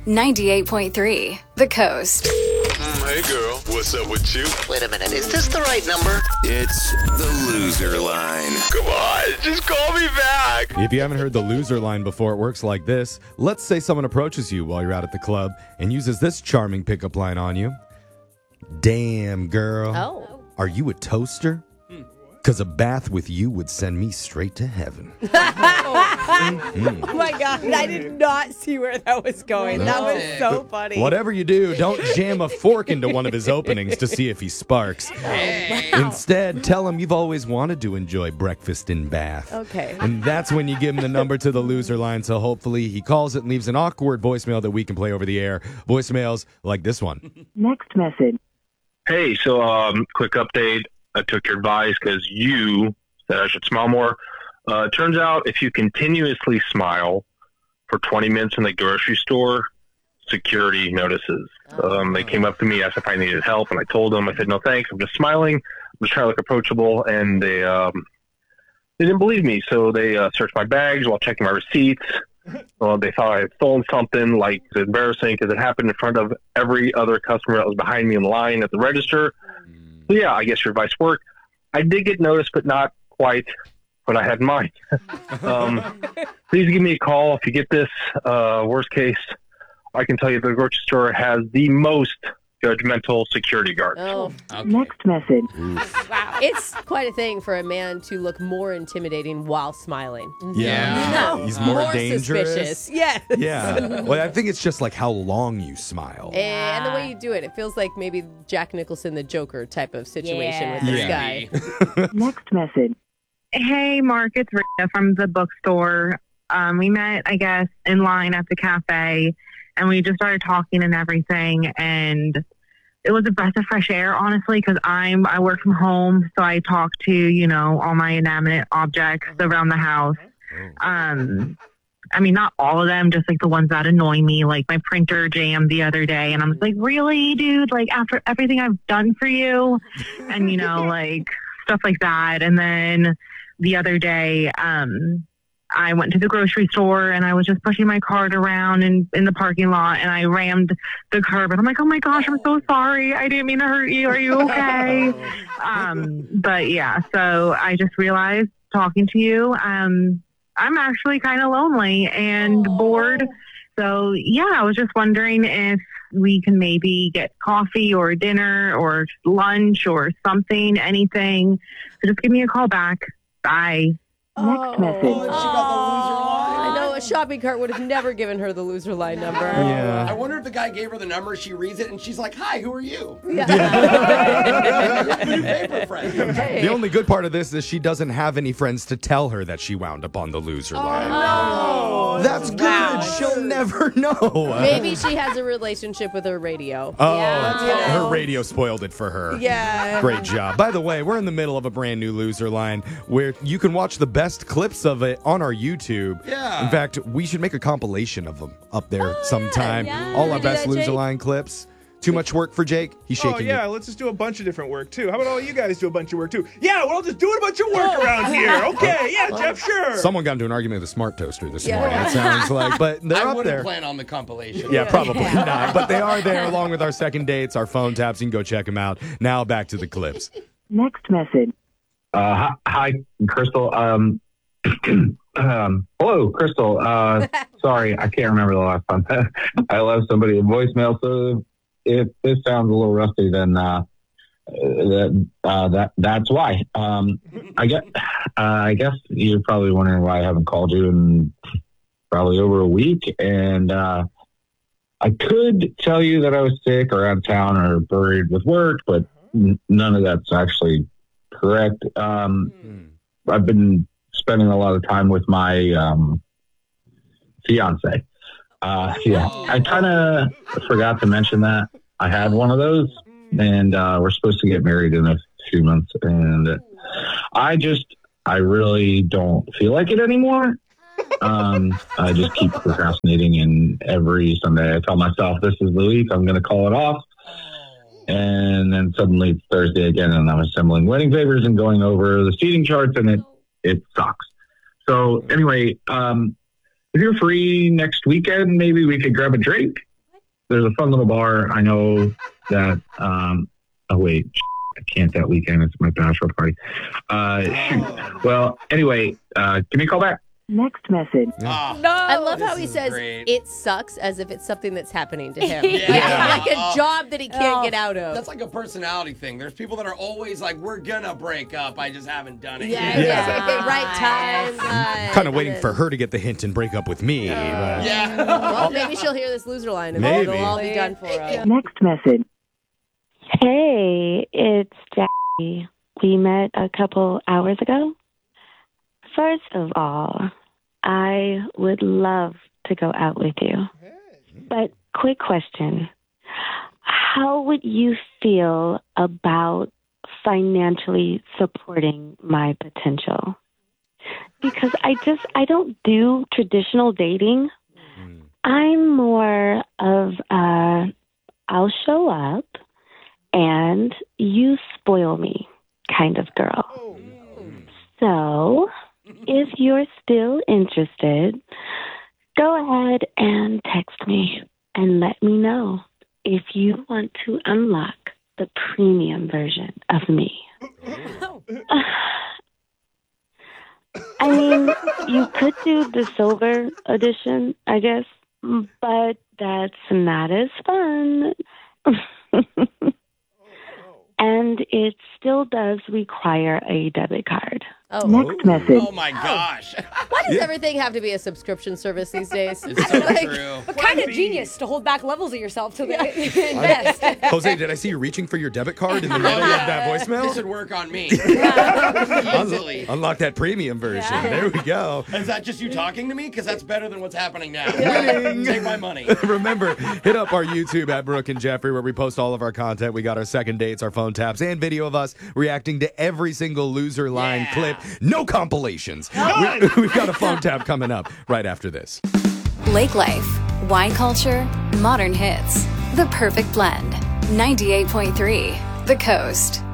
98.3 The Coast. Hey girl, what's up with you? Wait a minute, is this the right number? It's the loser line. Come on, just call me back. If you haven't heard the loser line before, it works like this. Let's say someone approaches you while you're out at the club and uses this charming pickup line on you. Damn, girl. Oh. Are you a toaster? Because a bath with you would send me straight to heaven. Oh my God, I did not see where that was going. That was so funny. Whatever you do, don't jam a fork into one of his openings to see if he sparks. Instead, tell him you've always wanted to enjoy breakfast in bath. Okay. And that's when you give him the number to the loser line, so hopefully he calls it and leaves an awkward voicemail that we can play over the air. Voicemails like this one. Next message. Hey, so quick update. I took your advice because you said I should smile more. Turns out if you continuously smile for 20 minutes in the grocery store, security notices. They came up to me, asked if I needed help, and I told them, I said, no thanks, I'm just smiling. I'm just trying to look approachable, and they didn't believe me, so they searched my bags while checking my receipts. They thought I had stolen something. Like, it's embarrassing because it happened in front of every other customer that was behind me in line at the register. So yeah, I guess your advice worked. I did get noticed, but not quite what I had in mind. Please give me a call if you get this. Worst case, I can tell you the grocery store has the most judgmental security guards. Oh, Okay. Next message. wow. It's quite a thing for a man to look more intimidating while smiling. Yeah. No, He's more dangerous. suspicious. Yes. Yeah. Well, I think it's just like how long you smile. And the way you do it, it feels like maybe Jack Nicholson, the Joker type of situation with this guy. Next message. Hey, Mark, it's Rita from the bookstore. We met, I guess, in line at the cafe, and we just started talking and everything, and it was a breath of fresh air, honestly, because I work from home, so I talk to, all my inanimate objects around the house. I mean, not all of them, just like the ones that annoy me, like my printer jammed the other day, and I'm just like, really, dude? Like, after everything I've done for you? And, like, stuff like that. And then the other day, I went to the grocery store and I was just pushing my cart around in the parking lot, and I rammed the curb, and I'm like, oh my gosh, I'm so sorry. I didn't mean to hurt you. Are you okay? But yeah, so I just realized talking to you, I'm actually kind of lonely and bored. So yeah, I was just wondering if we can maybe get coffee or dinner or lunch or something, anything. So just give me a call back. Bye. Next message. I know a shopping cart would have never given her the loser line number. Yeah. I wonder if the guy gave her the number, she reads it, and she's like, hi, who are you? Yeah. New paper friend. Hey. The only good part of this is she doesn't have any friends to tell her that she wound up on the loser line. No. That's good. Wow. She'll never know. Maybe she has a relationship with her radio. Her radio spoiled it for her. Yeah. Great job. By the way, we're in the middle of a brand new loser line where you can watch the best clips of it on our YouTube. Yeah. In fact, we should make a compilation of them up there sometime. yeah. All Can our we do best that, loser Jake? line clips. Too much work for Jake? He's shaking. Oh, yeah, let's just do a bunch of different work, too. How about all you guys do a bunch of work, too? Yeah, we're all just doing a bunch of work around here. Okay, yeah, Jeff, sure. Someone got into an argument with a smart toaster this Yeah. morning, it sounds like. But they're I up wouldn't there. plan on the compilation. Yeah, probably not. But they are there along with our second dates, our phone taps. You can go check them out. Now back to the clips. Next message. Hi, Crystal. Hello, Crystal. Sorry, I can't remember the last time I left somebody a voicemail. So if this sounds a little rusty, then that's why. I guess you're probably wondering why I haven't called you in probably over a week. And I could tell you that I was sick or out of town or buried with work, but none of that's actually correct. I've been spending a lot of time with my fiance. I kind of forgot to mention that I had one of those, and we're supposed to get married in a few months, and I really don't feel like it anymore. I just keep procrastinating, and every Sunday I tell myself, this is the week, I'm going to call it off. And then suddenly it's Thursday again, and I'm assembling wedding favors and going over the seating charts, and it sucks. So anyway, if you're free next weekend, maybe we could grab a drink. there's a fun little bar. I know that. Oh wait, I can't that weekend. It's my bachelor party. Shoot. Well, anyway, give me a call back. Next message. No. I love how he is says great. it sucks as if it's something that's happening to him. Yeah. Like a job that he can't get out of. That's like a personality thing. There's people that are always like, we're gonna break up. I just haven't done it Yeah, yet. yeah. Right time. Kind of waiting for her to get the hint and break up with me. but- Yeah. Well, maybe she'll hear this loser line and Maybe. it'll all be done for her. Next message. Hey, it's Jackie. We met a couple hours ago. First of all, I would love to go out with you. But quick question. How would you feel about financially supporting my potential? Because I don't do traditional dating. I'm more of I'll show up and you spoil me kind of girl. So, if you're still interested, go ahead and text me and let me know if you want to unlock the premium version of me. I mean, you could do the silver edition, I guess, but that's not as fun. And it still does require a debit card. Oh. Next message. Oh my gosh. Why does everything have to be a subscription service these days? It's so true. What kind of genius to hold back levels of yourself to invest? Jose, did I see you reaching for your debit card in the middle of that This voicemail? would work on me. Easily. Unlock that premium version. There we go. Is that just you talking to me? Because that's better than what's happening now. Take my money. Remember, hit up our YouTube at Brooke and Jeffrey where we post all of our content. We got our second dates, our phone taps, and video of us reacting to every single loser line clip. No compilations. We've got a phone tap coming up right after this. Lake Life, wine culture, modern hits. The perfect blend. 98.3 The Coast.